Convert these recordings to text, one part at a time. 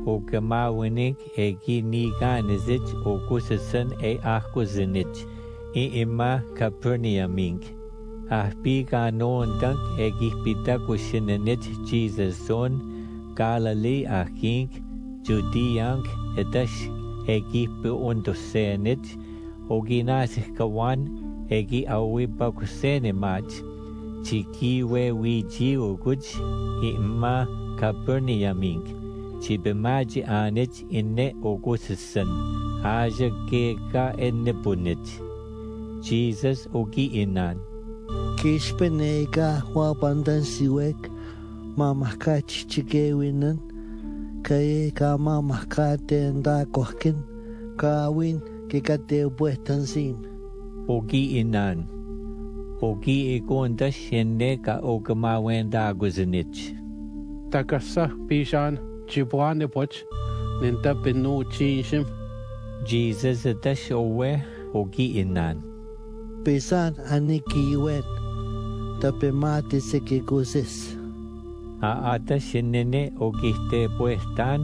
o kamawinik egi niganizich o kusasan ahkuzinich ima Capernaumink. Ahpi ganon dank egi pitakushinanich Jesus son Galilee ahink Judeank edash egi peundosenich o ginasih kawan egi awi bakusenimach chikiwe wiji uguj ima Capernaumink chibemaji anich inne ogusisan aja keka ennepunich Jesus ogi inan Kishpenega wabandan siwek mamahkach chigewinan kaye ka mamahkate nda kohkin kawin kikate buetan sim ogi inan ogi ikonda shenne ka ogamawenda guzinich takasa pishan chibuane poch ninta pinu chishim Jesus dash owe ogi inan pesan anikiwen tapemati sekikusis aata shinene ogihte puestan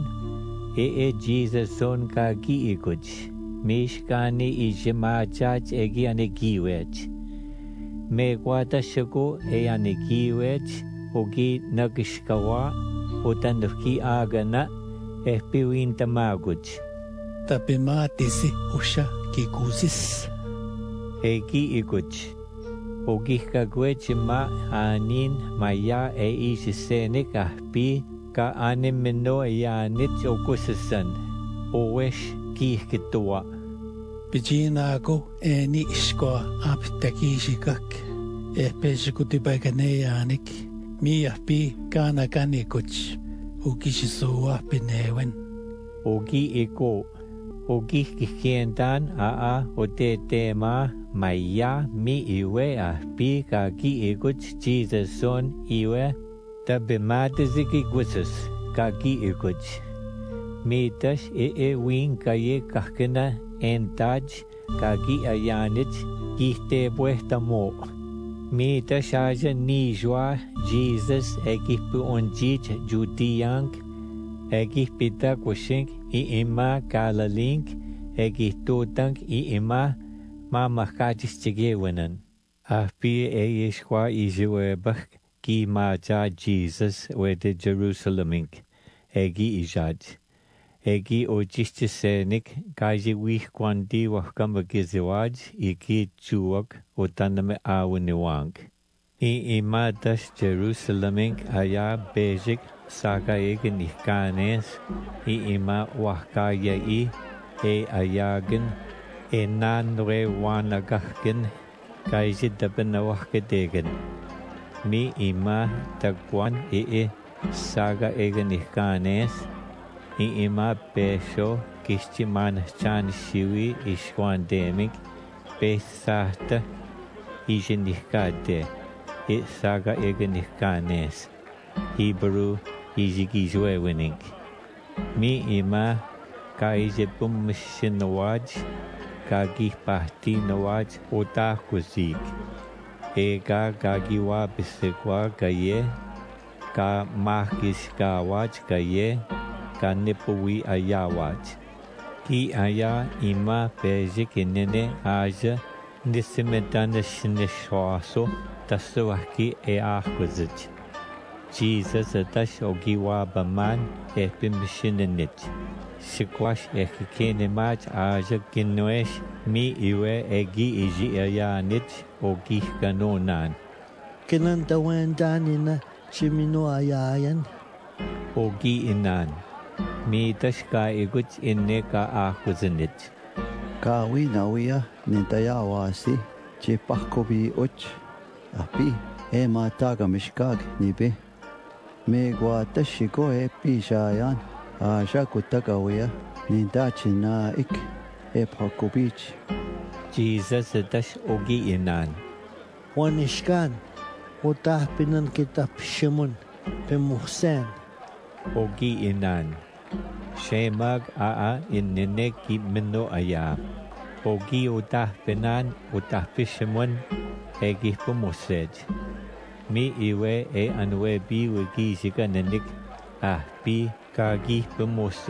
Jesus son ka gi ikuch mishkani ijimachach egi anikiwech me kwata shako anikiwech ogi nagishkawa utanduki agana epiwin tamaguch tapemati si usha kikusis egi ikuch ogihkagwechima anin maya isisenik ahpi ka animino yanich okusisan owesh kihkitua Pijina ako eni iskwa aptakishikak peshikutipaikaneyanik miyahpi kana kanikuch ukishisuwa pinewen ogi iko ogihkikientan otetema maya mi iwe ahpi ka gi ikuch Jesus son iwe tabimatiziki gusus ka gi ikuch mitash win kaye kahkina entaj kagi ayanich kihte puesta mo mita shaja nijwa Jesus ekipu onjich Judeank ekipita kushink ima Galalink ekitutank ima mamahkachis chigewenan ahpi eyeshwa ijiwebach ki maja Jesus wede Jerusalemink egi ijaj egi ochichisenik kaji wihkwandi wahkamagiziwaj iki chuak utaname awiniwank imadash Jerusalemink aya bejik saka egen ihkanes ima wahkaya ayagen enanre wanagahgen kaji dabena wahkedegen mi ima tagwan saka egen ihkanes ima pesho kishchiman chan shiwi ishwandemik pesahta ijinikate saga egenikanes Hebrew ijigijwewinink mi ima kaijepum shinawaj kagipahti nawaj otakuzik ega gagiwa bisekwa gaye ka mahkiskawaj gaye Kanipuwi ayawaj ki aya ima pejik inene aja nisimetana shineshwaso taswahki ahkuzich Jesus atash ogiwa baman epimishinenich shikwash ekikinemach aja kinwesh mi iwe egi iji ayanich ogih kanonan kinantawan danina chimino ayayan ogi inan mitash ka iguch inne ka ahkuzinich kawi nawia nintayawasi chipahkobi uch api mataga mishkag nibe megwa tashiko pishayan aja kutakawia nintachina ik epakobich Jesus tash ogi inan wanishkan utah pinan kitap shimun pemuhsen ogi inan shemag inene ki mino aya ogi utah penan utah pishimun egi pumusej mi iwe anwe bi wigi shikanenik pi kagi pumusej